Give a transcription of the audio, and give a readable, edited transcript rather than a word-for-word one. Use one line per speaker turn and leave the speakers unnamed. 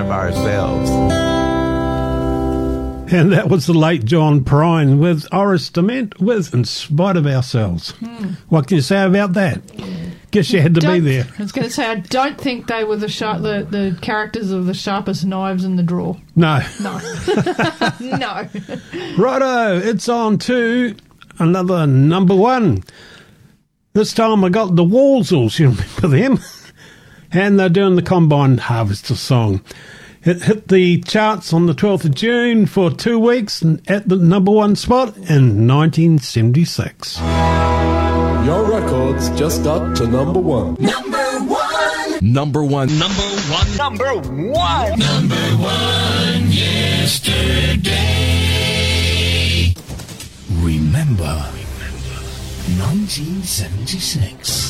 of ourselves.
And that was the late John Prine with Oris Dement with In Spite of Ourselves. What can you say about that? Guess you had to be there.
I was going to say, I don't think they were the characters of the sharpest knives in the drawer.
No.
No. No.
Righto, it's on to another number one. This time I got the Walsals, you remember them? And they're doing the Combine Harvester song. It hit the charts on the 12th of June for 2 weeks at the number one spot in 1976.
Your records just got to number one.
Number one.
Number one.
Number one. Number one. Number one yesterday.
Remember 1976.